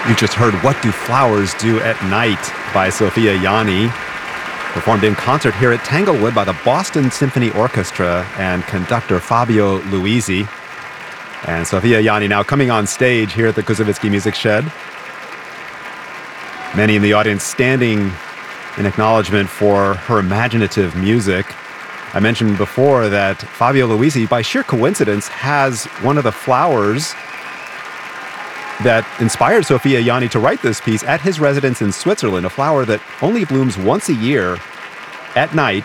You just heard What Do Flowers Do at Night by Sophia Yanni, performed in concert here at Tanglewood by the Boston Symphony Orchestra and conductor Fabio Luisi. And Sophia Yanni now coming on stage here at the Koussevitzky Music Shed. Many in the audience standing in acknowledgement for her imaginative music. I mentioned before that Fabio Luisi, by sheer coincidence, has one of the flowers that inspired Sophia Yanni to write this piece at his residence in Switzerland, a flower that only blooms once a year at night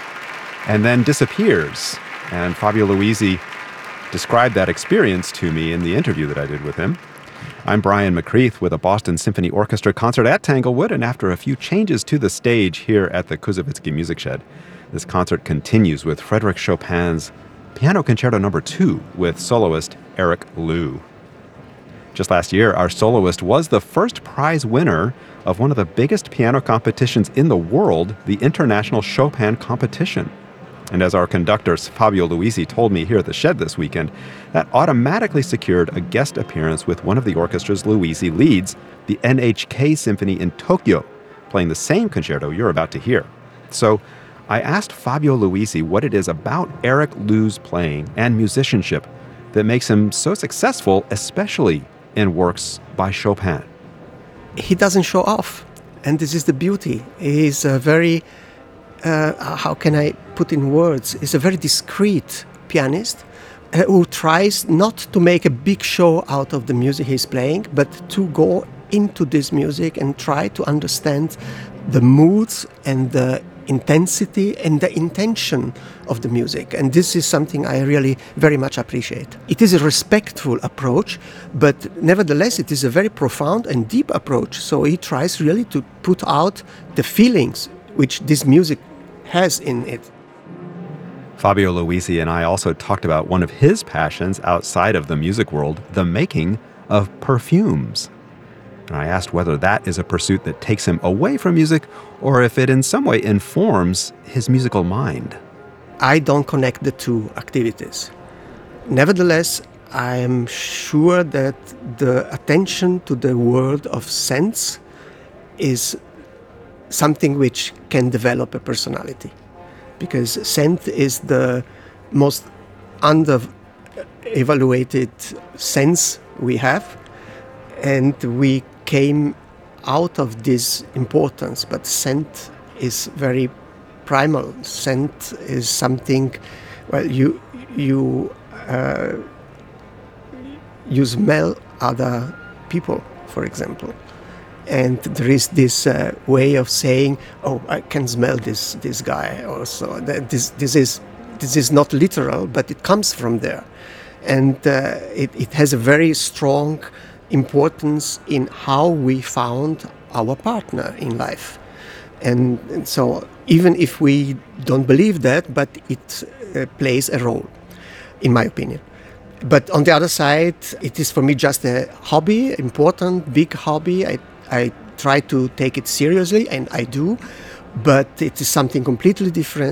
and then disappears. And Fabio Luisi described that experience to me in the interview that I did with him. I'm Brian McCreath with a Boston Symphony Orchestra concert at Tanglewood, and after a few changes to the stage here at the Koussevitzky Music Shed, this concert continues with Frédéric Chopin's Piano Concerto No. 2 with soloist Eric Liu. Just last year, our soloist was the first prize winner of one of the biggest piano competitions in the world, the International Chopin Competition. And as our conductor, Fabio Luisi, told me here at the Shed this weekend, that automatically secured a guest appearance with one of the orchestras Luisi leads, the NHK Symphony in Tokyo, playing the same concerto you're about to hear. So I asked Fabio Luisi what it is about Eric Liu's playing and musicianship that makes him so successful, especially in works by Chopin. He doesn't show off, and this is the beauty. He's a very, how can I put in words, he's a very discreet pianist who tries not to make a big show out of the music he's playing, but to go into this music and try to understand the moods and the intensity and the intention of the music. And this is something I really very much appreciate. It is a respectful approach, but nevertheless it is a very profound and deep approach. So he tries really to put out the feelings which this music has in it. Fabio Luisi and I also talked about one of his passions outside of the music world, the making of perfumes. And I asked whether that is a pursuit that takes him away from music or if it in some way informs his musical mind. I don't connect the two activities. Nevertheless, I am sure that the attention to the world of sense is something which can develop a personality. Because scent is the most under-evaluated sense we have, and we came out of this importance, but scent is very primal. Scent is something, well, you smell other people, for example, and there is this way of saying, "Oh, I can smell this guy." Also, this is not literal, but it comes from there, and it has a very strong importance in how we found our partner in life. And so even if we don't believe that, but it plays a role, in my opinion. But on the other side, it is for me just a hobby, important, big hobby. I try to take it seriously, and I do, but it is something completely different